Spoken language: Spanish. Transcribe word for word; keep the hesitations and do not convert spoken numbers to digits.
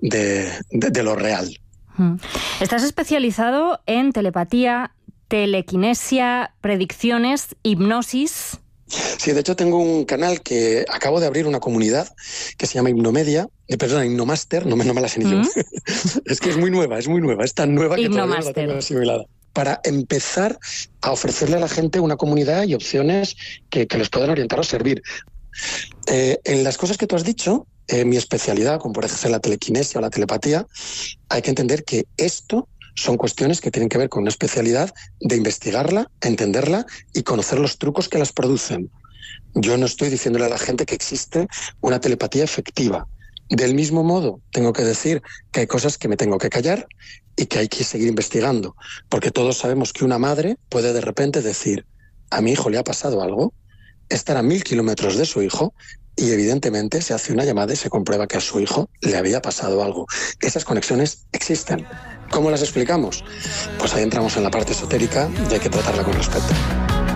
de, de, de lo real. Estás especializado en telepatía, telequinesia, predicciones, hipnosis. Sí, de hecho tengo un canal que acabo de abrir, una comunidad que se llama Hipnomedia, eh, perdona, Hipnomaster, no me, no me la sé ni yo. ¿Mm? Es que es muy nueva, es muy nueva, es tan nueva que todavía no la tengo asimilada. Para empezar a ofrecerle a la gente una comunidad y opciones que, que les puedan orientar o servir. Eh, en las cosas que tú has dicho, eh, mi especialidad, como por ejemplo la telequinesia o la telepatía, hay que entender que esto son cuestiones que tienen que ver con una especialidad de investigarla, entenderla y conocer los trucos que las producen. Yo no estoy diciéndole a la gente que existe una telepatía efectiva. Del mismo modo, tengo que decir que hay cosas que me tengo que callar y que hay que seguir investigando, porque todos sabemos que una madre puede de repente decir: a mi hijo le ha pasado algo, estar a mil kilómetros de su hijo, y evidentemente se hace una llamada y se comprueba que a su hijo le había pasado algo. Esas conexiones existen. ¿Cómo las explicamos? Pues ahí entramos en la parte esotérica y hay que tratarla con respeto.